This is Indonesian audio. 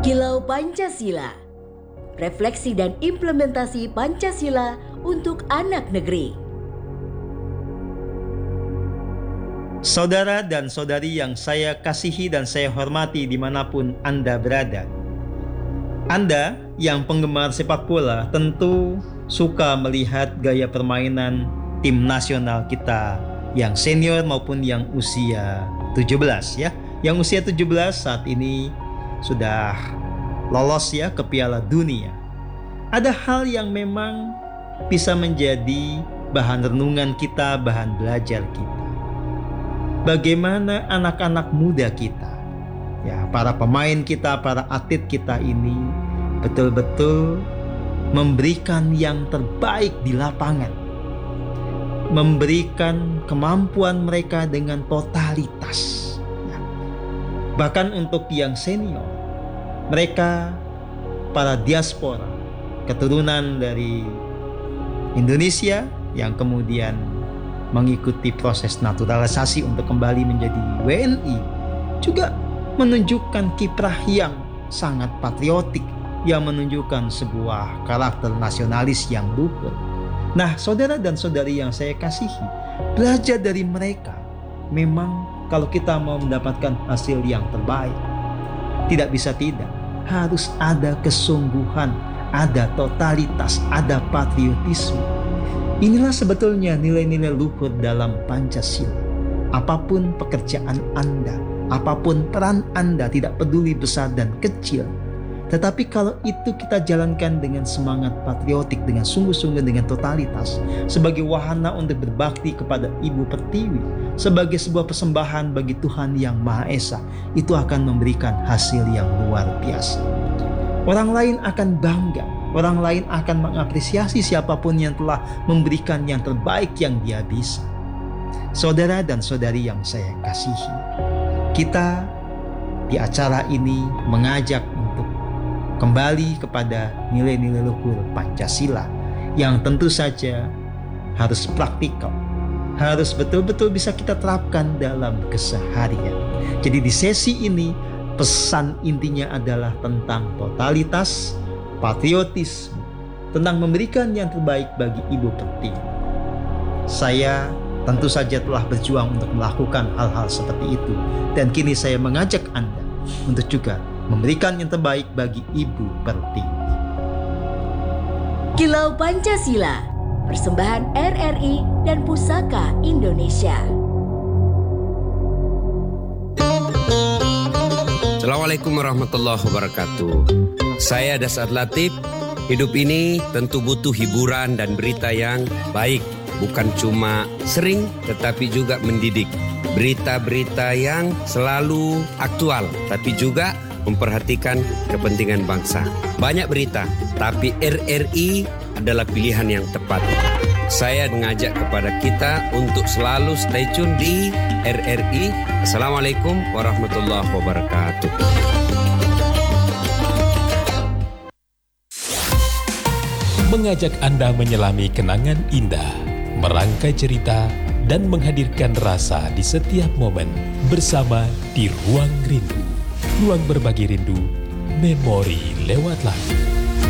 Kilau Pancasila, refleksi dan implementasi Pancasila untuk anak negeri. Saudara dan saudari yang saya kasihi dan saya hormati dimanapun Anda berada. Anda yang penggemar sepak bola tentu suka melihat gaya permainan tim nasional kita yang senior maupun yang usia 17 ya. Yang usia 17 saat ini sudah lolos ya ke Piala Dunia. Ada hal yang memang bisa menjadi bahan renungan kita, bahan belajar kita. Bagaimana anak-anak muda kita, ya para pemain kita, para atlet kita ini betul-betul memberikan yang terbaik di lapangan. Memberikan kemampuan mereka dengan totalitas. Bahkan untuk yang senior, mereka para diaspora, keturunan dari Indonesia yang kemudian mengikuti proses naturalisasi untuk kembali menjadi WNI, juga menunjukkan kiprah yang sangat patriotik, yang menunjukkan sebuah karakter nasionalis yang luhur. Nah, saudara dan saudari yang saya kasihi, belajar dari mereka. Memang kalau kita mau mendapatkan hasil yang terbaik, tidak bisa tidak, harus ada kesungguhan, ada totalitas, ada patriotisme. Inilah sebetulnya nilai-nilai luhur dalam Pancasila. Apapun pekerjaan Anda, apapun peran Anda, tidak peduli besar dan kecil. Tetapi kalau itu kita jalankan dengan semangat patriotik, dengan sungguh-sungguh, dengan totalitas, sebagai wahana untuk berbakti kepada Ibu Pertiwi, sebagai sebuah persembahan bagi Tuhan Yang Maha Esa, itu akan memberikan hasil yang luar biasa. Orang lain akan bangga, orang lain akan mengapresiasi siapapun yang telah memberikan yang terbaik yang dia bisa. Saudara dan saudari yang saya kasihi, kita di acara ini mengajak untuk kembali kepada nilai-nilai luhur Pancasila yang tentu saja harus praktikal, harus betul-betul bisa kita terapkan dalam keseharian. Jadi di sesi ini pesan intinya adalah tentang totalitas, patriotisme, tentang memberikan yang terbaik bagi Ibu Pertiwi. Saya tentu saja telah berjuang untuk melakukan hal-hal seperti itu, dan kini saya mengajak Anda untuk juga memberikan yang terbaik bagi Ibu Pertiwi. Kilau Pancasila, persembahan RRI dan Pusaka Indonesia. Assalamualaikum warahmatullahi wabarakatuh. Saya Dasar Latif. Hidup ini tentu butuh hiburan dan berita yang baik. Bukan cuma sering tetapi juga mendidik. Berita-berita yang selalu aktual tapi juga memperhatikan kepentingan bangsa. Banyak berita, tapi RRI adalah pilihan yang tepat. Saya mengajak kepada kita untuk selalu stay tune di RRI. Assalamualaikum warahmatullahi wabarakatuh. Mengajak Anda menyelami kenangan indah, merangkai cerita, dan menghadirkan rasa di setiap momen bersama di Ruang Rindu. Ruang berbagi rindu, memori lewat lagu.